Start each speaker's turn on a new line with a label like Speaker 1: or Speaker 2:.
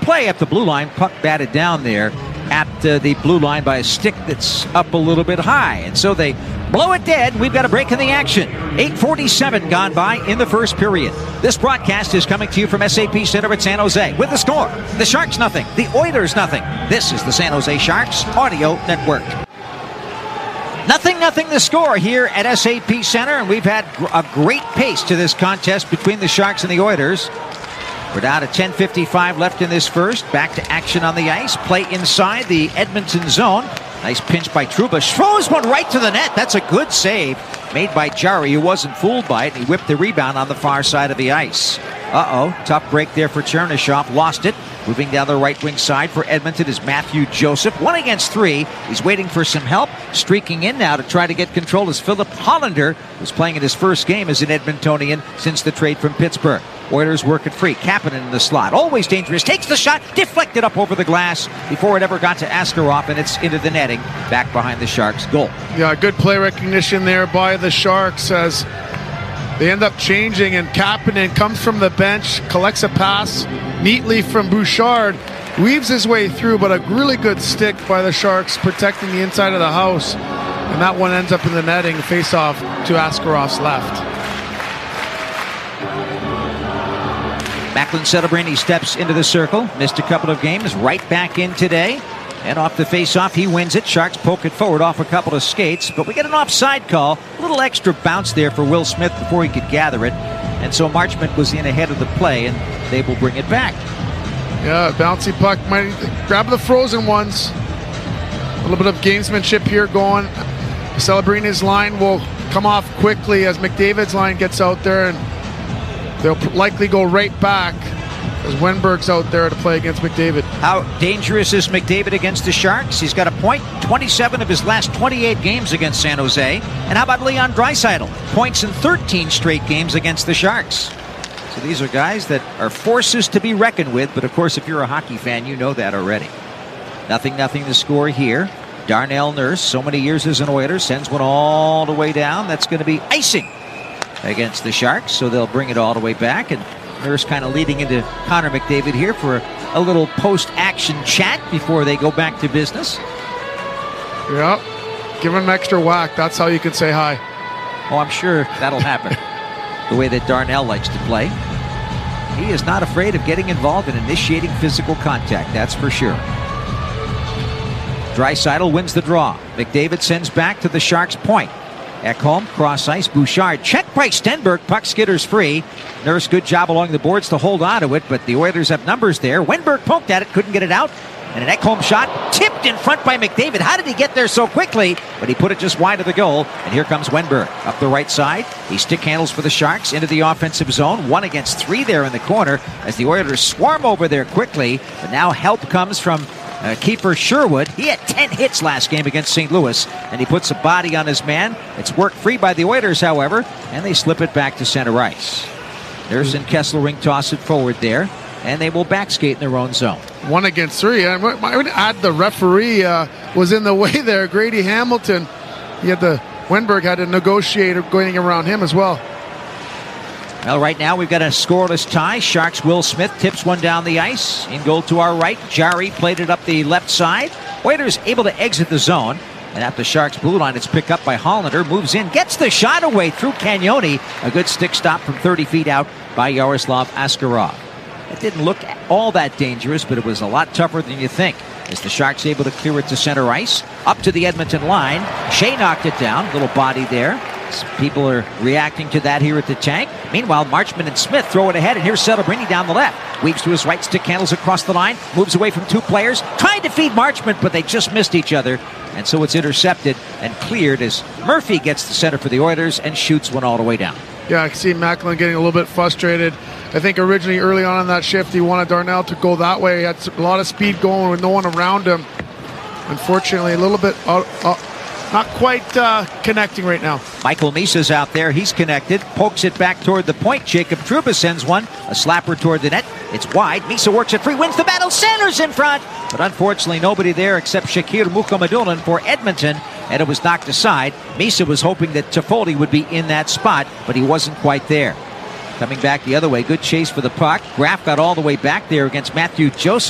Speaker 1: play at the blue line. Puck batted down there at the blue line by a stick that's up a little bit high. And so they blow it dead. We've got a break in the action. 8:47 gone by in the first period. This broadcast is coming to you from SAP Center at San Jose. With the score, the Sharks nothing, the Oilers nothing. This is the San Jose Sharks Audio Network. 0-0 the score here at SAP Center, and we've had a great pace to this contest between the Sharks and the Oilers. We're down to 10:55 left in this first. Back to action on the ice. Play inside the Edmonton zone. Nice pinch by Trouba. Throws one right to the net. That's a good save made by Jarry, who wasn't fooled by it. He whipped the rebound on the far side of the ice. Tough break there for Chernyshov. Lost it. Moving down the right wing side for Edmonton is Matthew Joseph. 1 against 3. He's waiting for some help. Streaking in now to try to get control is Philip Hollander, who's playing in his first game as an Edmontonian since the trade from Pittsburgh. Oilers work it free. Kapanen in the slot. Always dangerous. Takes the shot. Deflected up over the glass before it ever got to Askarov, and it's into the netting. Back behind the Sharks' goal.
Speaker 2: Yeah, good play recognition there by the Sharks as they end up changing, and Kapanen comes from the bench, collects a pass neatly from Bouchard, weaves his way through, but a really good stick by the Sharks protecting the inside of the house, and that one ends up in the netting. Face off to Askarov's left.
Speaker 1: Macklin Celebrini steps into the circle. Missed a couple of games. Right back in today. And off the face-off, he wins it. Sharks poke it forward off a couple of skates. But we get an offside call. A little extra bounce there for Will Smith before he could gather it. And so Marchment was in ahead of the play, and they will bring it back.
Speaker 2: Yeah, bouncy puck. Might grab the frozen ones. A little bit of gamesmanship here going. Celebrini's line will come off quickly as McDavid's line gets out there, and they'll likely go right back as Wenberg's out there to play against McDavid.
Speaker 1: How dangerous is McDavid against the Sharks? He's got a point, 27 of his last 28 games against San Jose. And how about Leon Draisaitl? Points in 13 straight games against the Sharks. So these are guys that are forces to be reckoned with, but of course if you're a hockey fan, you know that already. 0-0 the score here. Darnell Nurse, so many years as an Oiler, sends one all the way down. That's going to be icing against the Sharks, so they'll bring it all the way back. And Nurse kind of leading into Connor McDavid here for a little post-action chat before they go back to business.
Speaker 2: Yeah, give him an extra whack. That's how you can say hi.
Speaker 1: Oh, I'm sure that'll happen. The way that Darnell likes to play. He is not afraid of getting involved in initiating physical contact, that's for sure. Draisaitl wins the draw. McDavid sends back to the Sharks' point. Ekholm, cross ice, Bouchard, checked by Stenberg, puck skitters free. Nurse, good job along the boards to hold on to it, but the Oilers have numbers there. Wenberg poked at it, couldn't get it out, and an Ekholm shot tipped in front by McDavid. How did he get there so quickly? But he put it just wide of the goal, and here comes Wenberg up the right side. He stick handles for the Sharks into the offensive zone. 1 against 3 there in the corner as the Oilers swarm over there quickly, but now help comes from keeper Sherwood. He had 10 hits last game against St. Louis, and he puts a body on his man. It's worked free by the Oilers, however, and they slip it back to center ice. Nurse and Kesselring toss it forward there, and they will back skate in their own zone.
Speaker 2: 1 against 3. I would add the referee was in the way there. Grady Hamilton. Wenberg had to negotiate going around him as well.
Speaker 1: Well, right now we've got a scoreless tie. Sharks' Will Smith tips one down the ice. In goal to our right. Jarry played it up the left side. Oilers able to exit the zone. And at the Sharks' blue line, it's picked up by Hollander. Moves in, gets the shot away through Cagnoni. A good stick stop from 30 feet out by Yaroslav Askarov. It didn't look all that dangerous, but it was a lot tougher than you think. As the Sharks able to clear it to center ice. Up to the Edmonton line. Shea knocked it down. Little body there. People are reacting to that here at the tank. Meanwhile, Marchment and Smith throw it ahead, and here's Celebrini down the left. Weaves to his right, stick handles across the line, moves away from 2 players, tried to feed Marchment, but they just missed each other. And so it's intercepted and cleared as Murphy gets the center for the Oilers and shoots one all the way down.
Speaker 2: Yeah, I can see Macklin getting a little bit frustrated. I think originally early on in that shift, he wanted Darnell to go that way. He had a lot of speed going with no one around him. Unfortunately, a little bit not quite connecting right now.
Speaker 1: Michael Misa's out there. He's connected. Pokes it back toward the point. Jacob Trouba sends one. A slapper toward the net. It's wide. Misa works it free. Wins the battle. Centers in front. But unfortunately, nobody there except Shakir Mukhamadullin for Edmonton. And it was knocked aside. Misa was hoping that Toffoli would be in that spot, but he wasn't quite there. Coming back the other way. Good chase for the puck. Graf got all the way back there against Matthew Joseph.